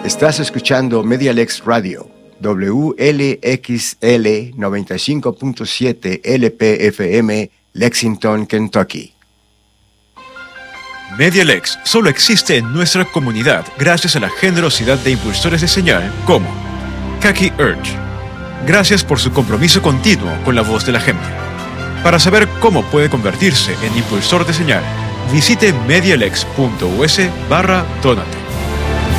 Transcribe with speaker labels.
Speaker 1: Estás escuchando Medialex Radio, WLXL 95.7 LPFM, Lexington, Kentucky.
Speaker 2: Medialex solo existe en nuestra comunidad gracias a la generosidad de impulsores de señal como Kaki Urge. Gracias por su compromiso continuo con la voz de la gente. Para saber cómo puede convertirse en impulsor de señal, visite medialex.us/donate.